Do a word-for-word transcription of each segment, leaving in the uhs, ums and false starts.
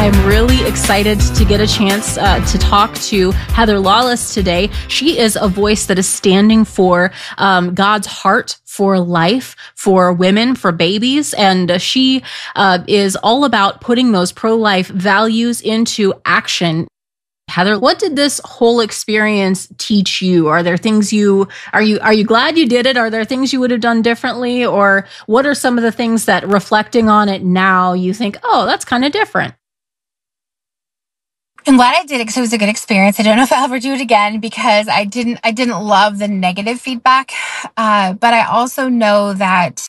I'm really excited to get a chance uh, to talk to Heather Lawless today. She is a voice that is standing for um, God's heart for life, for women, for babies. And uh, she uh, is all about putting those pro-life values into action. Heather, what did this whole experience teach you? Are there things you, are you, are you glad you did it? Are there things you would have done differently? Or what are some of the things that, reflecting on it now, you think, oh, that's kind of different? I'm glad I did it because it was a good experience. I don't know if I'll ever do it again because I didn't, I didn't love the negative feedback. Uh, but I also know that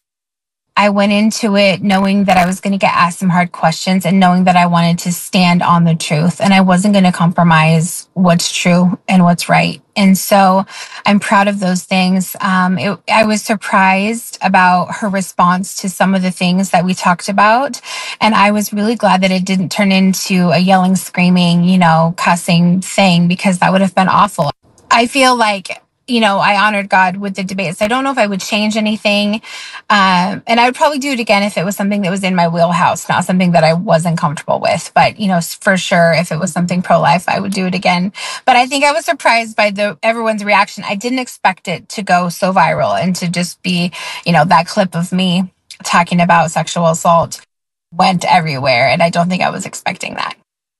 I went into it knowing that I was going to get asked some hard questions and knowing that I wanted to stand on the truth and I wasn't going to compromise what's true and what's right. And so I'm proud of those things. Um, it, I was surprised about her response to some of the things that we talked about. And I was really glad that it didn't turn into a yelling, screaming, you know, cussing thing because that would have been awful. I feel like you know, I honored God with the debates. I don't know if I would change anything. Um, and I would probably do it again if it was something that was in my wheelhouse, not something that I wasn't comfortable with. But, you know, for sure, if it was something pro-life, I would do it again. But I think I was surprised by the everyone's reaction. I didn't expect it to go so viral and to just be, you know, that clip of me talking about sexual assault went everywhere. And I don't think I was expecting that.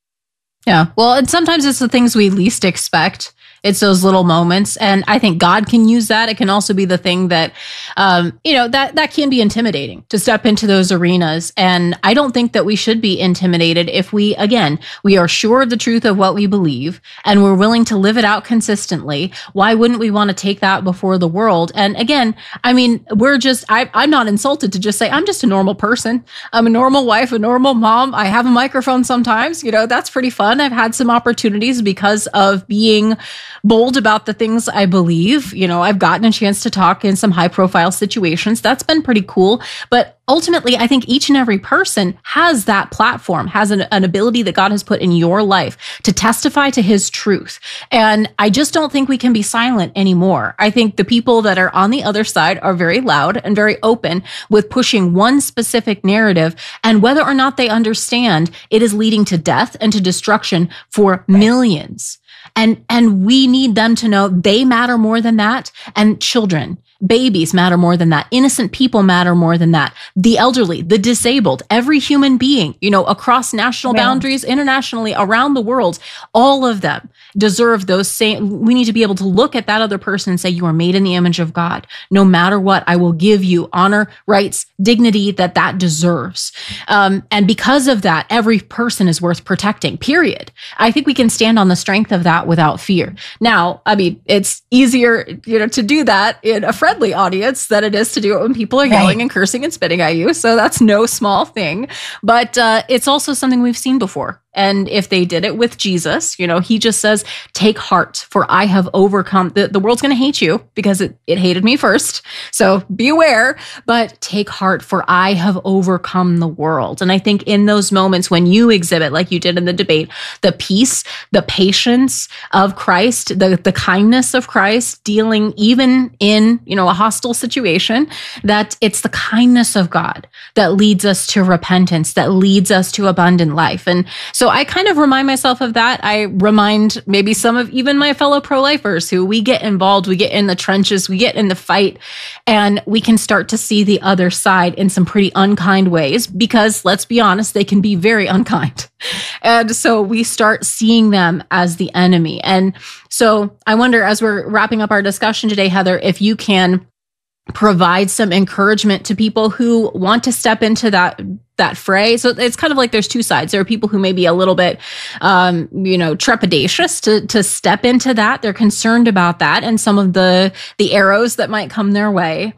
Yeah. Well, and sometimes it's the things we least expect. It's those little moments. And I think God can use that. It can also be the thing that, um, you know, that, that can be intimidating to step into those arenas. And I don't think that we should be intimidated if we, again, we are sure of the truth of what we believe and we're willing to live it out consistently. Why wouldn't we want to take that before the world? And again, I mean, we're just, I, I'm not insulted to just say, I'm just a normal person. I'm a normal wife, a normal mom. I have a microphone sometimes, you know, that's pretty fun. I've had some opportunities because of being bold about the things I believe. You know, I've gotten a chance to talk in some high profile situations. That's been pretty cool. But ultimately, I think each and every person has that platform, has an, an ability that God has put in your life to testify to his truth. And I just don't think we can be silent anymore. I think the people that are on the other side are very loud and very open with pushing one specific narrative. And whether or not they understand, it is leading to death and to destruction for millions. And, and we need them to know they matter more than that. And children, babies matter more than that. Innocent people matter more than that. The elderly, the disabled, every human being, you know, across national yeah. boundaries, internationally, around the world, all of them deserve those same. We need to be able to look at that other person and say, you are made in the image of God. No matter what, I will give you honor, rights, dignity that that deserves. Um, and because of that, every person is worth protecting, period. I think we can stand on the strength of that without fear. Now, I mean, it's easier, you know, to do that in a friendly audience than it is to do it when people are yelling right. and cursing and spitting at you. So that's no small thing, but uh, it's also something we've seen before. And if they did it with Jesus, you know, he just says, take heart, for I have overcome. The, the world's going to hate you because it, it hated me first. So be aware, but take heart, for I have overcome the world. And I think in those moments when you exhibit, like you did in the debate, the peace, the patience of Christ, the, the kindness of Christ, dealing even in, you know, a hostile situation, that it's the kindness of God that leads us to repentance, that leads us to abundant life. And so So I kind of remind myself of that. I remind maybe some of even my fellow pro-lifers who we get involved, we get in the trenches, we get in the fight, and we can start to see the other side in some pretty unkind ways because, let's be honest, they can be very unkind. And so we start seeing them as the enemy. And so I wonder, as we're wrapping up our discussion today, Heather, if you can provide some encouragement to people who want to step into that that fray. So it's kind of like there's two sides. There are people who may be a little bit, um, you know, trepidatious to to step into that. They're concerned about that and some of the the arrows that might come their way.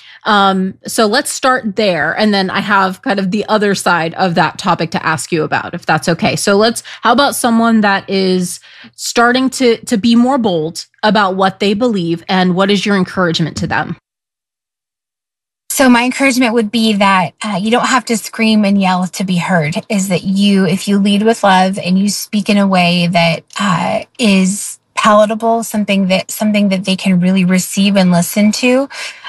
Um, so let's start there. And then I have kind of the other side of that topic to ask you about, if that's okay. So let's, how about someone that is starting to to be more bold about what they believe, and what is your encouragement to them? So my encouragement would be that uh, you don't have to scream and yell to be heard, is that you, if you lead with love and you speak in a way that uh, is palatable, something that something that they can really receive and listen to,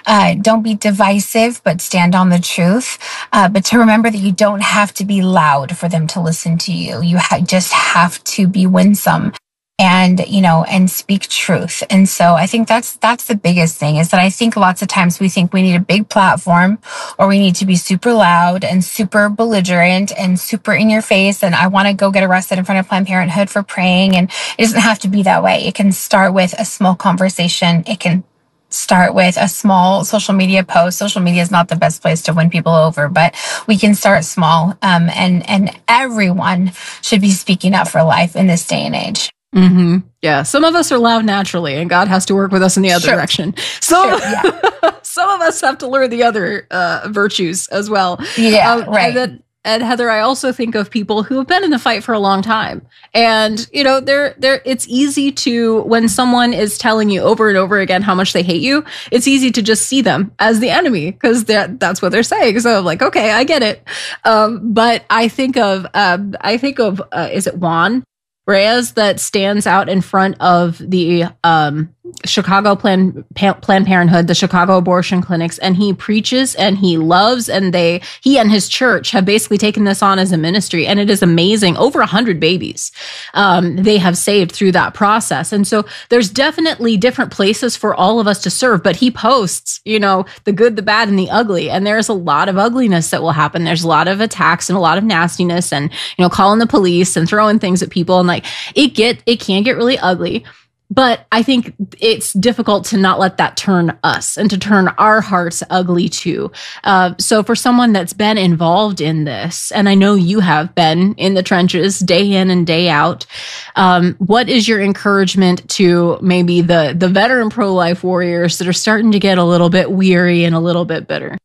Uh, don't be divisive, but stand on the truth. Uh, but to remember that you don't have to be loud for them to listen to you. You ha- just have to be winsome and, you know, and speak truth. And so I think that's, that's the biggest thing, is that I think lots of times we think we need a big platform, or we need to be super loud and super belligerent and super in your face. And I want to go get arrested in front of Planned Parenthood for praying. And it doesn't have to be that way. It can start with a small conversation. It can start with a small social media post. Social media is not the best place to win people over, but we can start small. Um, and, and everyone should be speaking up for life in this day and age. Mm-hmm. Yeah. Some of us are loud naturally, and God has to work with us in the other sure. direction. So sure, yeah. some of us have to learn the other uh, virtues as well. Yeah, um, right. And, then, and Heather, I also think of people who have been in the fight for a long time. And, you know, they're, they're, it's easy to, when someone is telling you over and over again how much they hate you, it's easy to just see them as the enemy, because that, that's what they're saying. So I'm like, okay, I get it. Um, but I think of, um, I think of, uh, is it Juan Reyes that stands out in front of the um, Chicago Plan, pa- Planned Parenthood, the Chicago abortion clinics, and he preaches and he loves, and they, he and his church have basically taken this on as a ministry, and it is amazing. Over a hundred babies um, they have saved through that process, and so there's definitely different places for all of us to serve. But he posts, you know, the good, the bad, and the ugly, and there's a lot of ugliness that will happen. There's a lot of attacks and a lot of nastiness, and you know, calling the police and throwing things at people, and like it get it can get really ugly. But I think it's difficult to not let that turn us and to turn our hearts ugly too. Uh, so for someone that's been involved in this, and I know you have been in the trenches day in and day out, um, what is your encouragement to maybe the the veteran pro-life warriors that are starting to get a little bit weary and a little bit bitter?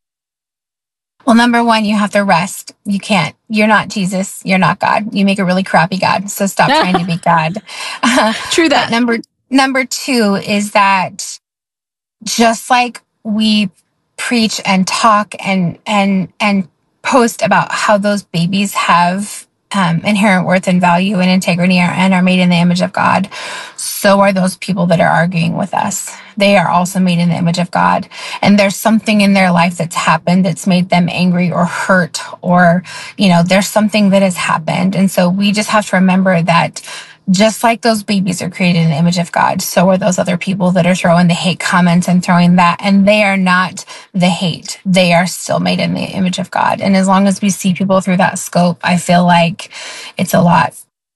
Well, number one, you have to rest. You can't. You're not Jesus. You're not God. You make a really crappy God. So stop trying to be God. True that. But number number two is that just like we preach and talk and and and post about how those babies have um, inherent worth and value and integrity and are made in the image of God, so are those people that are arguing with us. They are also made in the image of God. And there's something in their life that's happened that's made them angry or hurt, or, you know, there's something that has happened. And so we just have to remember that just like those babies are created in the image of God, so are those other people that are throwing the hate comments and throwing that. And they are not the hate. They are still made in the image of God. And as long as we see people through that scope, I feel like it's a lot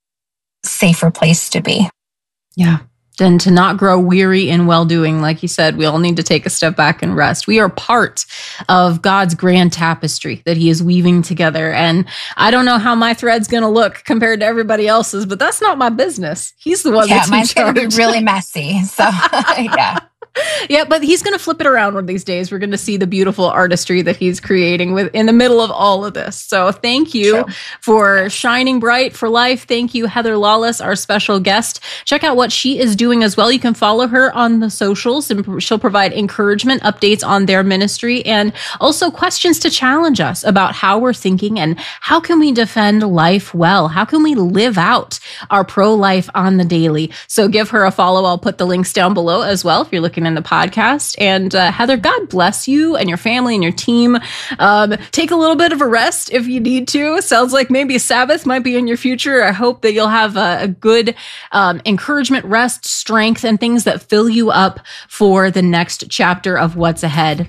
safer place to be. Yeah. And to not grow weary in well-doing. Like you said, we all need to take a step back and rest. We are part of God's grand tapestry that he is weaving together. And I don't know how my thread's going to look compared to everybody else's, but that's not my business. He's the one yeah, that's mine's in charge. going to be really messy. So, yeah. Yeah, but he's going to flip it around one of these days. We're going to see the beautiful artistry that he's creating with in the middle of all of this. So thank you True. for shining bright for life. Thank you, Heather Lawless, our special guest. Check out what she is doing as well. You can follow her on the socials, and she'll provide encouragement, updates on their ministry, and also questions to challenge us about how we're thinking and how can we defend life well? How can we live out our pro-life on the daily? So give her a follow. I'll put the links down below as well if you're looking in the podcast. And uh, Heather, God bless you and your family and your team. Um, take a little bit of a rest if you need to. Sounds like maybe Sabbath might be in your future. I hope that you'll have a, a good um, encouragement, rest, strength, and things that fill you up for the next chapter of what's ahead.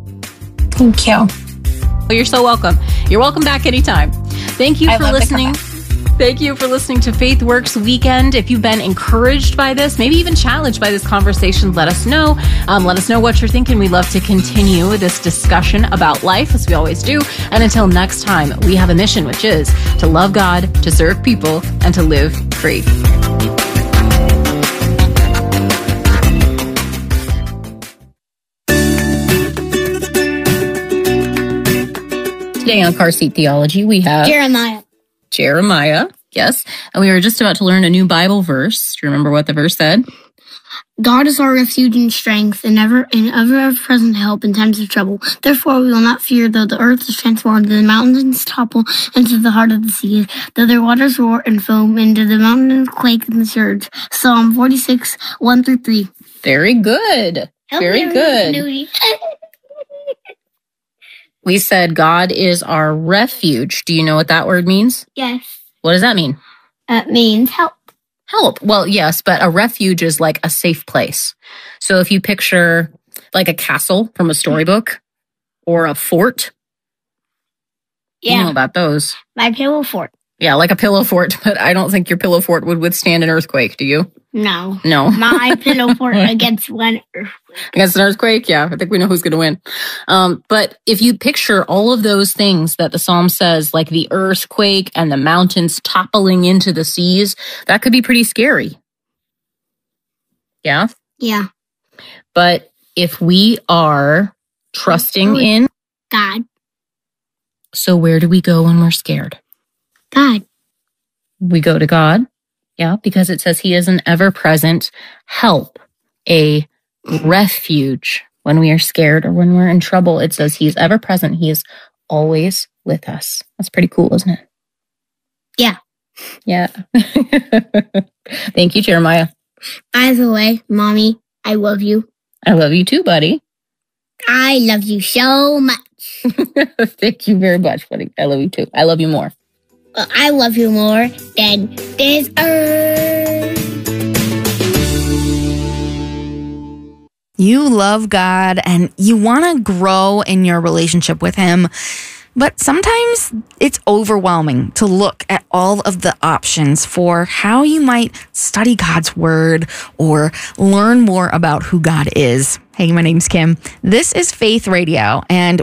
Thank you. Well, you're so welcome. You're welcome back anytime. Thank you I for love listening. Thank you for listening to Faith Works Weekend. If you've been encouraged by this, maybe even challenged by this conversation, let us know. Um, let us know what you're thinking. We'd love to continue this discussion about life, as we always do. And until next time, we have a mission, which is to love God, to serve people, and to live free. Today on Car Seat Theology, we have Jeremiah. Jeremiah, yes. And we were just about to learn a new Bible verse. Do you remember what the verse said? God is our refuge and strength, and ever and ever-present help in times of trouble. Therefore we will not fear, though the earth is transformed, and the mountains topple into the heart of the sea, though their waters roar and foam, and the mountains quake and surge. Psalm forty-six, one through three. Very good. Help Very me, good. We said God is our refuge. Do you know what that word means? Yes. What does that mean? That means help. Help. Well, yes, but a refuge is like a safe place. So if you picture like a castle from a storybook or a fort, Yeah. you know about those. My pillow fort. Yeah, like a pillow fort, but I don't think your pillow fort would withstand an earthquake, do you? No. No. My pillow fort against one earthquake. Against an earthquake? Yeah, I think we know who's going to win. Um, but if you picture all of those things that the Psalm says, like the earthquake and the mountains toppling into the seas, that could be pretty scary. Yeah? Yeah. But if we are trusting in God. So where do we go when we're scared? God. We go to God. Yeah, because it says he is an ever-present help, a refuge. When we are scared or when we're in trouble, it says he's ever-present. He is always with us. That's pretty cool, isn't it? Yeah. Yeah. Thank you, Jeremiah. By the way, Mommy, I love you. I love you too, buddy. I love you so much. Thank you very much, buddy. I love you too. I love you more. Well, I love you more than this earth. You love God and you want to grow in your relationship with him, but sometimes it's overwhelming to look at all of the options for how you might study God's word or learn more about who God is. Hey, my name's Kim. This is Faith Radio, and